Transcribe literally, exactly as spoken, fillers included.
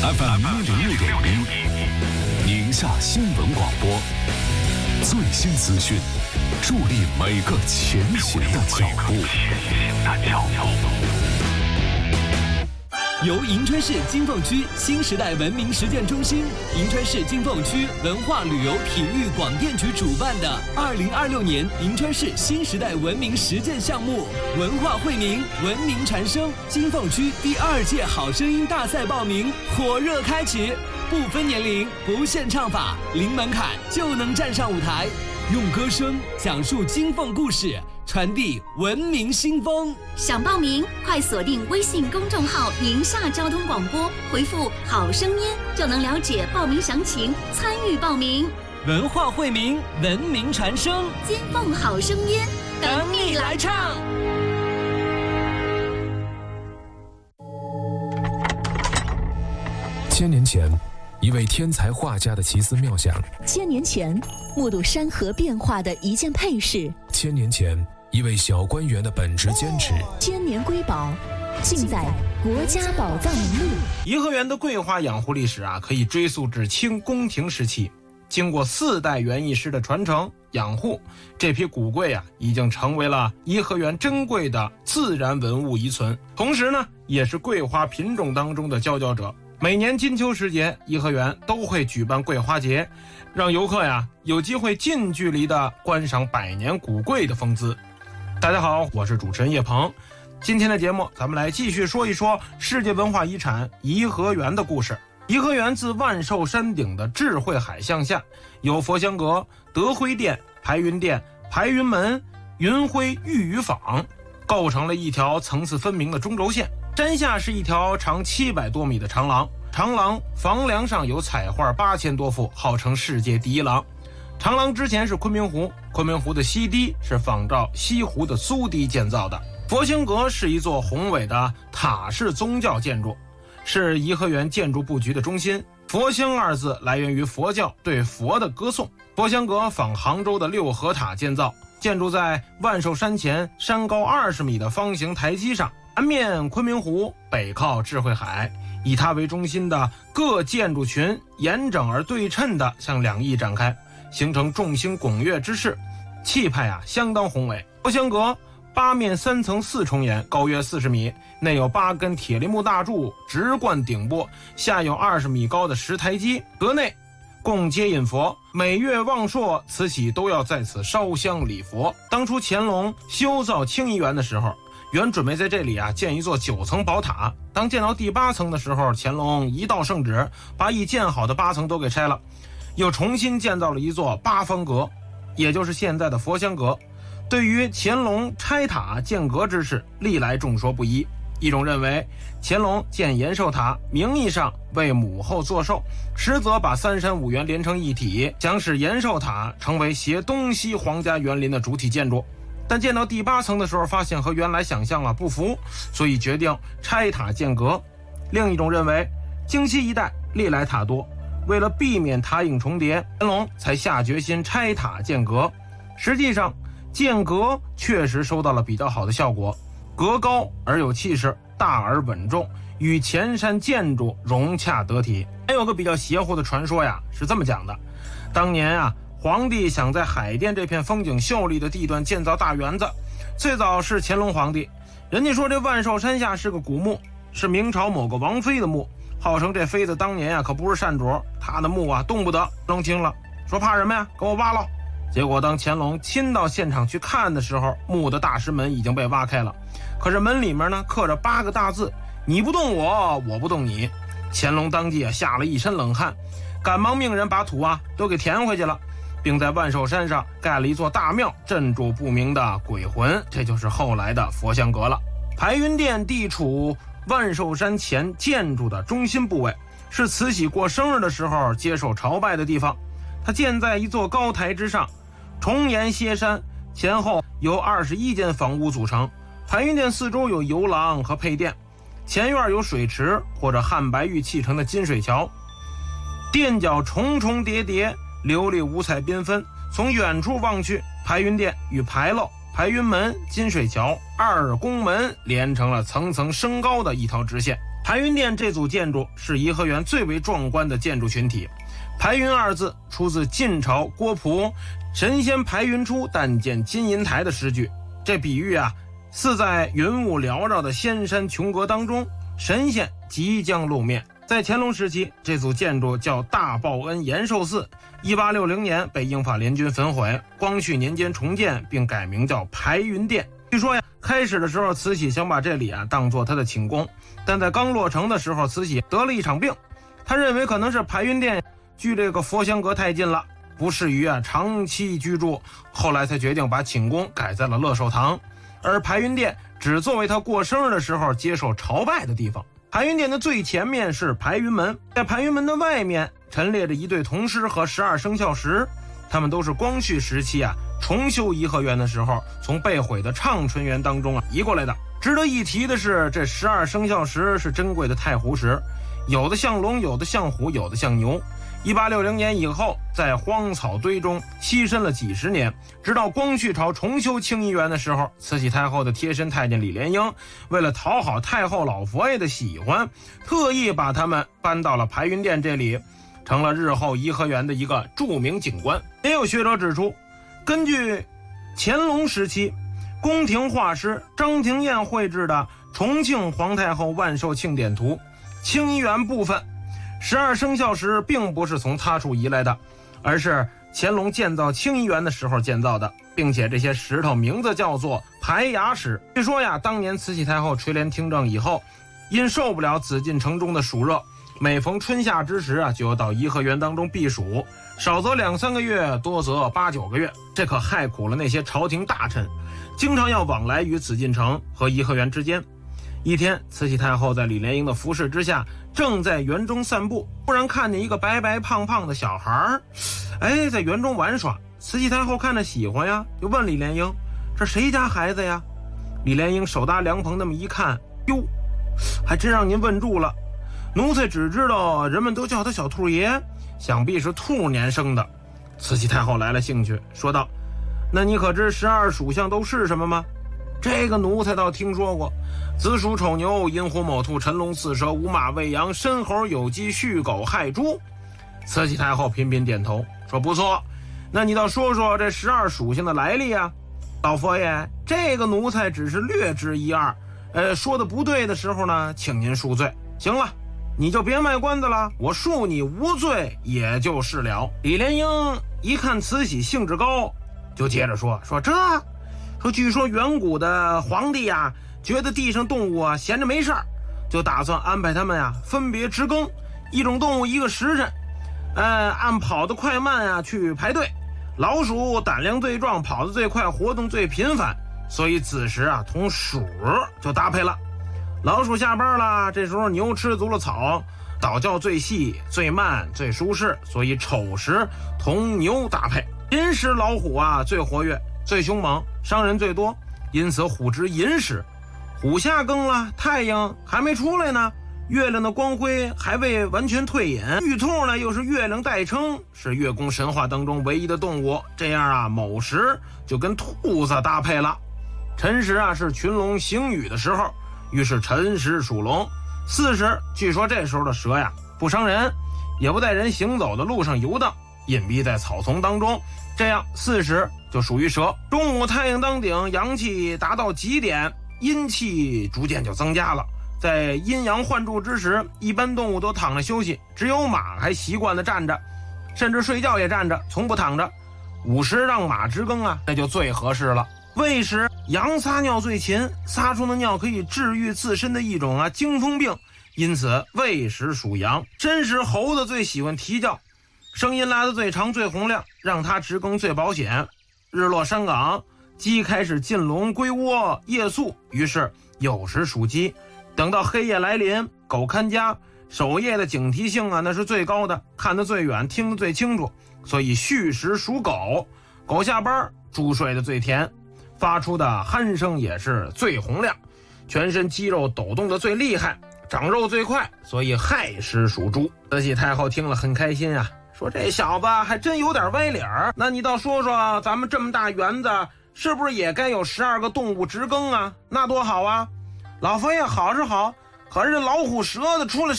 F M 一零六点一，宁夏新闻广播，最新资讯，助力每个前行的脚步。 由银川市金凤区新时代文明实践中心、银川市金凤区文化旅游体育广电局主办的二零二六年银川市新时代文明实践项目文化惠民、文明传声金凤区第二届好声音大赛报名火热开启，不分年龄，不限唱法，零门槛就能站上舞台，用歌声讲述金凤故事，传递文明新风。 想报名，快锁定微信公众号“宁夏交通广播”，回复“好声音”就能了解报名详情，参与报名。 文化惠民，文明传声， 金凤好声音，等你来唱。 千年前，一位天才画家的奇思妙想； 千年前，目睹山河变化的一件配饰； 千年前，一位小官员的本职坚持。 千年瑰宝，尽在国家宝藏名录。 颐和园的桂花养护历史啊，可以追溯至清宫廷时期。经过四代园艺师的传承养护，这批古桂啊，已经成为了颐和园珍贵的自然文物遗存。同时呢，也是桂花品种当中的佼佼者。每年金秋时节，颐和园都会举办桂花节，让游客呀有机会近距离的观赏百年古桂的风姿。大家好，我是主持人叶鹏。今天的节目，咱们来继续说一说世界文化遗产颐和园的故事。颐和园自万寿山顶的智慧海向下，有佛香阁、德辉殿、排云殿、排云门、云辉玉宇坊，构成了一条层次分明的中轴线。山下是一条长七百多米的长廊，长廊房梁上有彩画八千多幅，号称世界第一廊。长廊之前是昆明湖，昆明湖的西堤是仿照西湖的苏堤建造的。佛香阁是一座宏伟的塔式宗教建筑，是颐和园建筑布局的中心。佛香二字来源于佛教对佛的歌颂。佛香阁仿杭州的六合塔建造，建筑在万寿山前山高二十米的方形台基上，南面昆明湖，北靠智慧海，以它为中心的各建筑群严整而对称地向两翼展开，形成众星拱月之势，气派啊相当宏伟。佛香阁八面三层四重檐，高约四十米，内有八根铁梨木大柱直贯顶部，下有二十米高的石台基。阁内供接引佛，每月望朔慈禧都要在此烧香礼佛。当初乾隆修造清漪园的时候，原准备在这里啊建一座九层宝塔，当建到第八层的时候，乾隆一道圣旨，把已建好的八层都给拆了，又重新建造了一座八方阁，也就是现在的佛香阁。对于乾隆拆塔建阁之事，历来众说不一。一种认为乾隆建延寿塔，名义上为母后做寿，实则把三山五园连成一体，想使延寿塔成为携东西皇家园林的主体建筑。但建到第八层的时候，发现和原来想象啊不符，所以决定拆塔建阁。另一种认为，京西一带历来塔多，为了避免塔影重叠，乾隆才下决心拆塔建阁。实际上，建阁确实收到了比较好的效果，阁高而有气势，大而稳重，与前山建筑融洽得体。还有个比较邪乎的传说呀，是这么讲的：当年啊，皇帝想在海淀这片风景秀丽的地段建造大园子，最早是乾隆皇帝，人家说这万寿山下是个古墓，是明朝某个王妃的墓，号称这妃子当年啊可不是善主，她的墓啊动不得。乾隆听了说怕什么呀，给我挖了。结果当乾隆亲到现场去看的时候，墓的大石门已经被挖开了，可是门里面呢刻着八个大字：你不动我，我不动你。乾隆当即啊吓了一身冷汗，赶忙命人把土啊都给填回去了，并在万寿山上盖了一座大庙，镇住不明的鬼魂，这就是后来的佛香阁了。排云殿地处万寿山前建筑的中心部位，是慈禧过生日的时候接受朝拜的地方。它建在一座高台之上，重檐歇山，前后由二十一间房屋组成。排云殿四周有游廊和配殿，前院有水池或者汉白玉砌成的金水桥，殿角重重叠叠，流丽五彩缤纷。从远处望去，排云殿与牌楼、排云门、金水桥、二宫门连成了层层升高的一条直线。 排云殿这组建筑是颐和园最为壮观的建筑群体。排云二字出自晋朝郭璞神仙排云出，但见金银台的诗句。这比喻啊，似在云雾缭绕的仙山琼阁当中，神仙即将露面。在乾隆时期，这组建筑叫大报恩延寿寺，一八六零年被英法联军焚毁，光绪年间重建，并改名叫排云殿。据说呀，开始的时候慈禧想把这里啊当做他的寝宫，但在刚落成的时候，慈禧得了一场病，他认为可能是排云殿距这个佛香阁太近了，不适于啊长期居住，后来才决定把寝宫改在了乐寿堂，而排云殿只作为他过生日的时候接受朝拜的地方。排云殿的最前面是排云门，在排云门的外面陈列着一对铜狮和十二生肖石，他们都是光绪时期啊重修颐和园的时候从被毁的畅春园当中啊移过来的。值得一提的是，这十二生肖石是珍贵的太湖石，有的像龙，有的像虎，有的像牛。一八六零年以后，在荒草堆中栖身了几十年，直到光绪朝重修清漪园的时候，慈禧太后的贴身太监李莲英为了讨好太后老佛爷的喜欢，特意把他们搬到了排云殿这里，成了日后颐和园的一个著名景观。也有学者指出，根据乾隆时期宫廷画师张廷彦绘制的重庆皇太后万寿庆典图，清漪园部分十二生肖石并不是从他处移来的，而是乾隆建造清漪园的时候建造的，并且这些石头名字叫做排牙石。据说呀，当年慈禧太后垂帘听政以后，因受不了紫禁城中的暑热，每逢春夏之时啊，就要到颐和园当中避暑，少则两三个月，多则八九个月，这可害苦了那些朝廷大臣，经常要往来于紫禁城和颐和园之间。一天，慈禧太后在李莲英的服侍之下，正在园中散步，突然看见一个白白胖胖的小孩，哎，在园中玩耍。慈禧太后看着喜欢呀，就问李莲英：“这谁家孩子呀？”李莲英手搭凉棚那么一看，哟，还真让您问住了。奴才只知道人们都叫他小兔爷，想必是兔年生的。慈禧太后来了兴趣，说道：“那你可知十二属相都是什么吗？”这个奴才倒听说过，子鼠丑牛寅虎卯兔辰龙巳蛇午马未羊申猴酉鸡戌狗亥猪。慈禧太后频频点头，说不错，那你倒说说这十二属性的来历啊。老佛爷，这个奴才只是略知一二，呃，说的不对的时候呢，请您恕罪。行了，你就别卖关子了，我恕你无罪也就是了。李莲英一看慈禧兴致高，就接着说说这说据说远古的皇帝呀、啊，觉得地上动物啊闲着没事儿，就打算安排他们呀、啊、分别值更，一种动物一个时辰，呃，按跑得快慢啊去排队。老鼠胆量最壮，跑得最快，活动最频繁，所以子时啊同鼠就搭配了。老鼠下班了，这时候牛吃足了草，倒叫最细最慢最舒适，所以丑时同牛搭配。寅时老虎啊最活跃最凶猛，伤人最多，因此虎之寅时。虎下更了，太阳还没出来呢，月亮的光辉还未完全退隐，玉兔呢又是月亮代称，是月宫神话当中唯一的动物，这样啊卯时就跟兔子搭配了。辰时啊是群龙行雨的时候，于是辰时属龙。巳时据说这时候的蛇呀不伤人，也不在人行走的路上游荡，隐蔽在草丛当中，这样巳时就属于蛇。中午太阳当顶，阳气达到极点，阴气逐渐就增加了。在阴阳换柱之时，一般动物都躺着休息，只有马还习惯的站着，甚至睡觉也站着，从不躺着。午时让马值更啊，那就最合适了。未时羊撒尿最勤，撒出的尿可以治愈自身的一种啊惊风病，因此未时属羊。申时猴子最喜欢啼叫，声音拉得最长最洪亮，让它值更最保险。日落山岗，鸡开始进笼归窝夜宿，于是酉时属鸡。等到黑夜来临，狗看家，守夜的警惕性啊那是最高的，看得最远，听得最清楚，所以戌时属狗。狗下班，猪睡得最甜，发出的鼾声也是最洪亮，全身肌肉抖动得最厉害，长肉最快，所以亥时属猪。慈禧太后听了很开心啊，说这小子还真有点歪脸儿。那你倒说说，咱们这么大园子，是不是也该有十二个动物值更啊？那多好啊！老佛爷好是好， 可是老虎蛇的出了